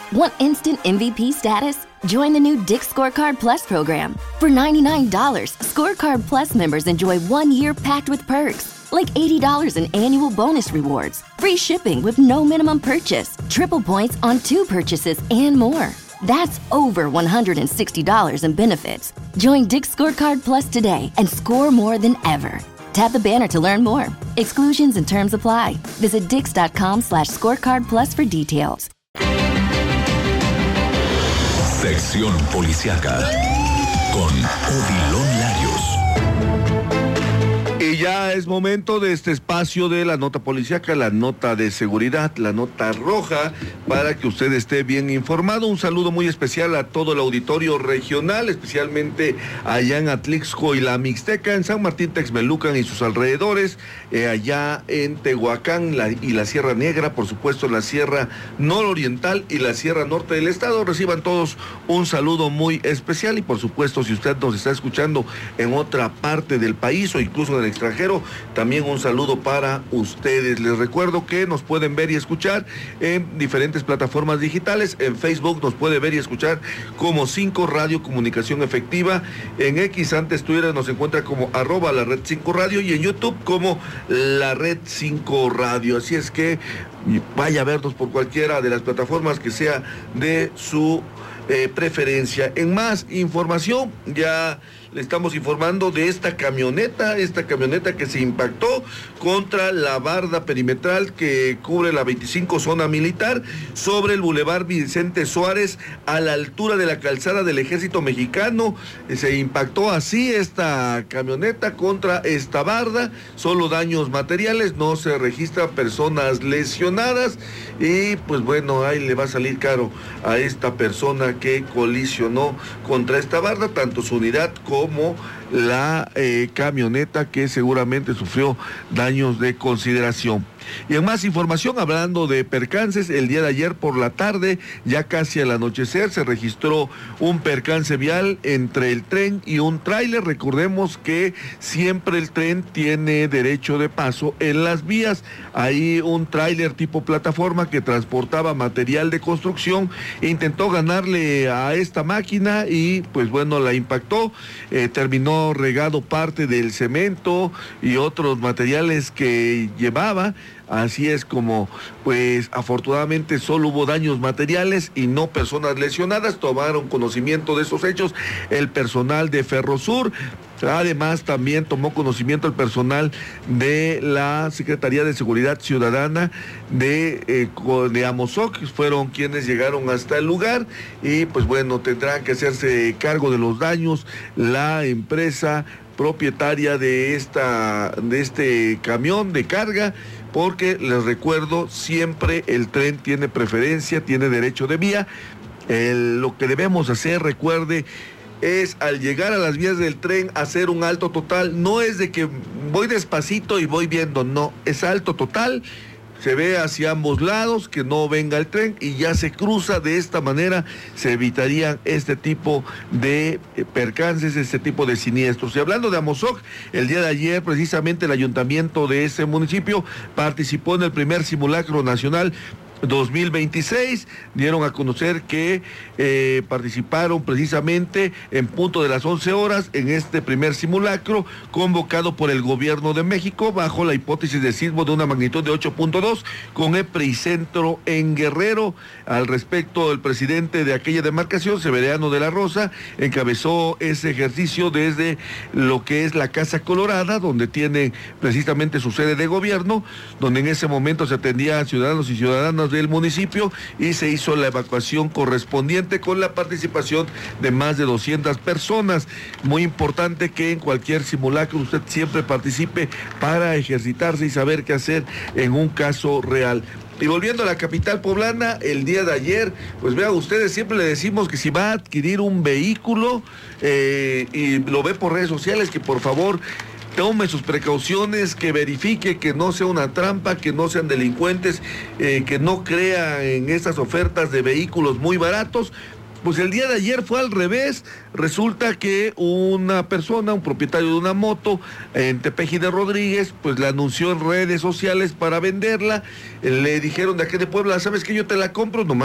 Want instant MVP status? Join the new Dick's Scorecard Plus program. For $99, Scorecard Plus members enjoy 1 year packed with perks, like $80 in annual bonus rewards, free shipping with no minimum purchase, triple points on 2 purchases, and more. That's over $160 in benefits. Join Dick's Scorecard Plus today and score more than ever. Tap the banner to learn more. Exclusions and terms apply. Visit dix.com/scorecard plus for details. Sección Policiaca con Odilon Larios. Y ya es momento de este espacio de la nota policiaca, la nota de seguridad, la nota roja, para que usted esté bien informado. Un saludo muy especial a todo el auditorio regional, especialmente allá en Atlixco y la Mixteca, en San Martín Texmelucan y sus alrededores, allá en Tehuacán y la Sierra Negra, por supuesto la Sierra Nororiental y la Sierra Norte del estado. Reciban todos un saludo muy especial y por supuesto si usted nos está escuchando en otra parte del país o incluso en el extranjero, también un saludo para ustedes. Les recuerdo que nos pueden ver y escuchar en diferentes plataformas digitales. En Facebook nos puede ver y escuchar como 5 Radio Comunicación Efectiva. En X, antes Twitter, nos encuentra como @la red 5 Radio y en YouTube como la red 5 Radio. Así es que vaya a vernos por cualquiera de las plataformas que sea de su preferencia. En más información, ya le estamos informando de esta camioneta que se impactó contra la barda perimetral que cubre la 25 zona militar sobre el Boulevard Vicente Suárez a la altura de la calzada del Ejército Mexicano. Se impactó así esta camioneta contra esta barda, solo daños materiales, no se registran personas lesionadas y pues bueno, ahí le va a salir caro a esta persona que colisionó contra esta barda, tanto su unidad como la camioneta que seguramente sufrió daños de consideración. Y en más información, hablando de percances, el día de ayer por la tarde, ya casi al anochecer, se registró un percance vial entre el tren y un tráiler. Recordemos que siempre el tren tiene derecho de paso en las vías. Hay un tráiler tipo plataforma que transportaba material de construcción, intentó ganarle a esta máquina y pues bueno, la impactó, terminó regado parte del cemento y otros materiales que llevaba. Así es como, pues afortunadamente solo hubo daños materiales y no personas lesionadas. Tomaron conocimiento de esos hechos el personal de Ferrosur. Además, también tomó conocimiento el personal de la Secretaría de Seguridad Ciudadana de Amozoc, fueron quienes llegaron hasta el lugar y pues bueno, tendrán que hacerse cargo de los daños la empresa propietaria de este camión de carga, porque les recuerdo, siempre el tren tiene preferencia, tiene derecho de vía. Lo que debemos hacer, recuerde, es al llegar a las vías del tren hacer un alto total. No es de que voy despacito y voy viendo, no, es alto total. Se ve hacia ambos lados, que no venga el tren y ya se cruza. De esta manera se evitarían este tipo de percances, este tipo de siniestros. Y hablando de Amozoc, el día de ayer precisamente el ayuntamiento de ese municipio participó en el primer simulacro nacional 2026, dieron a conocer que participaron precisamente en punto de las 11 horas en este primer simulacro convocado por el gobierno de México bajo la hipótesis de sismo de una magnitud de 8.2 con epicentro en Guerrero. Al respecto, el presidente de aquella demarcación, Severiano de la Rosa, encabezó ese ejercicio desde lo que es la Casa Colorada, donde tiene precisamente su sede de gobierno, donde en ese momento se atendía a ciudadanos y ciudadanas del municipio y se hizo la evacuación correspondiente con la participación de más de 200 personas. Muy importante que en cualquier simulacro usted siempre participe para ejercitarse y saber qué hacer en un caso real. Y volviendo a la capital poblana, el día de ayer, pues vean ustedes, siempre le decimos que si va a adquirir un vehículo y lo ve por redes sociales, que por favor tome sus precauciones, que verifique que no sea una trampa, que no sean delincuentes, que no crea en estas ofertas de vehículos muy baratos. Pues el día de ayer fue al revés. Resulta que una persona, un propietario de una moto en Tepeji de Rodríguez, pues la anunció en redes sociales para venderla. Le dijeron de aquí de Puebla, ¿sabes qué? Yo te la compro, nomás